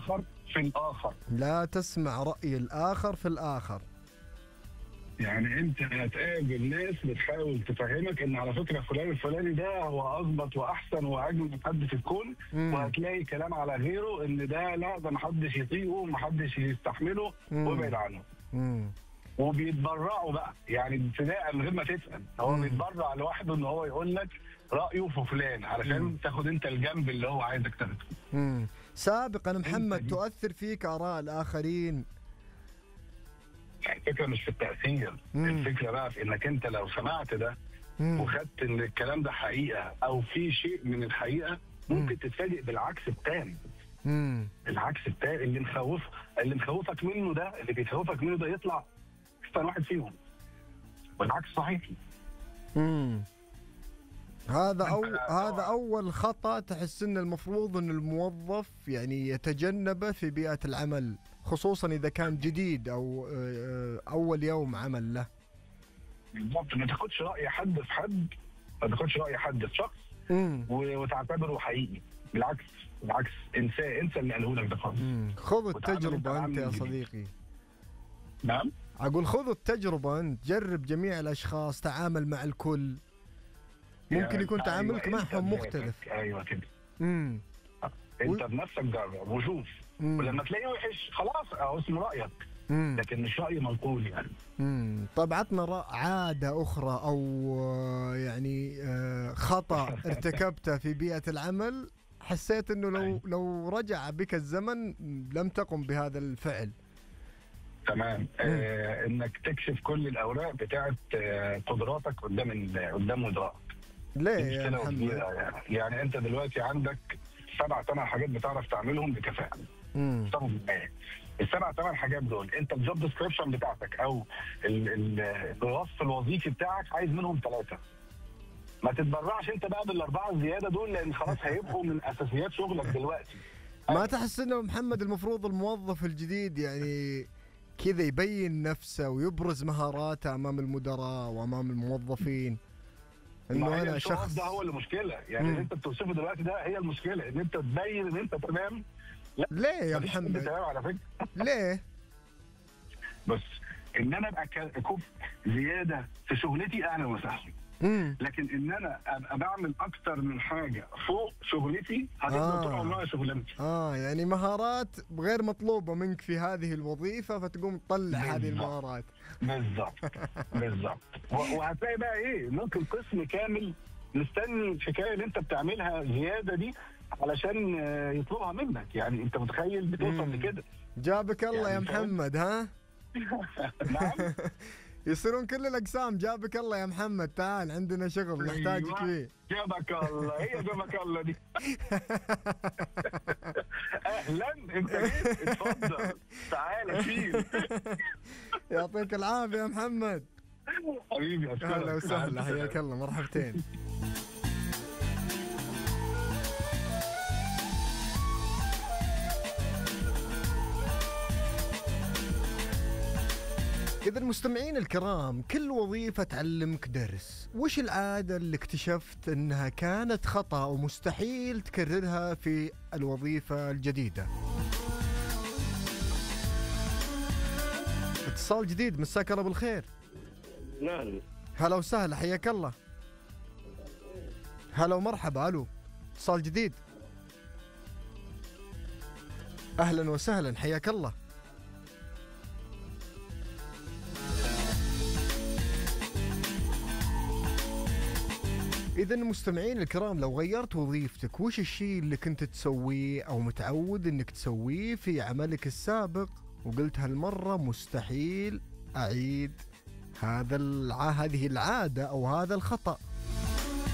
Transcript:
الآخر في الآخر. لا تسمع رأي الآخر في الآخر. يعني انت هتقابل ناس بتحاول تفهمك ان على فكره فلان الفلاني ده هو اظبط واحسن واجمل حد في الكون، وهتلاقي كلام على غيره ان ده لا، ده محدش يطيقه ومحدش يستحمله وابعد عنه. وبيتبرعوا بقى، يعني ابتداء من غير ما تسال، هو بيتبرع لوحده ان هو يقول لك رايه في فلان علشان تاخد انت الجنب اللي هو عايزك تاخده. سابقا محمد تؤثر فيك آراء الآخرين؟ الفكرة مش في التأثير، الفكرة بقى في انك انت لو سمعت ده وخدت ان الكلام ده حقيقة او في شيء من الحقيقة، ممكن تتفاجئ بالعكس التام. العكس التام اللي مخوفك منه ده، اللي بيخوفك منه ده يطلع احسن واحد فيهم، والعكس صحيح. هذا أول خطأ تحس إن المفروض إن الموظف يعني يتجنبه في بيئة العمل، خصوصا إذا كان جديد أو أول يوم عمل له. بالضبط، ما تاخدش رأي حد في حد، ما تاخدش رأي حد في شخص وتعتبره حقيقي. بالعكس انسى اللي قاله لك ده خالص. خذ التجربة أنت يا صديقي. نعم؟ أقول خذ التجربة أنت، جرب جميع الأشخاص، تعامل مع الكل، ممكن يكون تعاملك معهم مختلف. ايوه كده. انت بنفسك جرب وشوف، ولما تلاقيه وحش خلاص اسمه رايك، لكن مش راي منقول يعني. طب عطنا عاده اخرى او يعني خطا ارتكبته في بيئه العمل، حسيت انه لو رجع بك الزمن لم تقم بهذا الفعل. تمام. انك تكشف كل الاوراق بتاعت قدراتك قدام مدراء. ليه يا محمد؟ يعني انت دلوقتي عندك 7-8 حاجات بتعرف تعملهم بكفاءه. ال7-8 حاجات دول انت الجوب ديسكريبشن بتاعتك او الوصف الوظيفي بتاعك عايز منهم 3. ما تتبرعش انت بقى بال4 الزياده دول، لان خلاص هيبقوا من اساسيات شغلك دلوقتي. ما تحس انه محمد المفروض الموظف الجديد يعني كذا يبين نفسه ويبرز مهاراته امام المدراء وامام الموظفين؟ انه انا شخص ده هو المشكله، يعني اللي انت بتوصفه دلوقتي ده هي المشكله، ان انت تبين ان انت تمام. لا ليه يا محمد؟ تمام على فكره. ليه؟ بس ان انا ابقى كفء زياده في شغلتي اهلا وسهلا، لكن ان انا ابقى بعمل اكتر من حاجه فوق شغلتي هتفضل طول عمرها شغلانتي. يعني مهارات غير مطلوبه منك في هذه الوظيفه، فتقوم تطلع هذه المهارات. بالظبط. وهتلاقي بقى ايه، ممكن قسم كامل مستني الحكايه اللي انت بتعملها زياده دي علشان يطلبها منك. يعني انت متخيل بتوصل لكده؟ جابك الله يعني يا محمد، ها؟ نعم. يصيرون كل الأقسام جابك الله يا محمد، تعال عندنا شغل نحتاجك فيه. جابك الله، هي جابك الله دي. أهلا، أنت جيت، اتفضل تعال شيل. يعطيك العافية يا محمد. حبيبي أشكرك. أهلا وسهلا، حياك الله، مرحبتين. إذا المستمعين الكرام، كل وظيفة تعلمك درس. وش العادة اللي اكتشفت أنها كانت خطأ ومستحيل تكررها في الوظيفة الجديدة؟ اتصال جديد، مساك الله بالخير. نعم. هلا وسهلا، حياك الله. هلا ومرحبا. ألو، اتصال جديد. أهلا وسهلا، حياك الله. إذا المستمعين الكرام، لو غيرت وظيفتك، وش الشيء اللي كنت تسويه أو متعود إنك تسويه في عملك السابق وقلت هالمرة مستحيل أعيد هذه العادة أو هذا الخطأ؟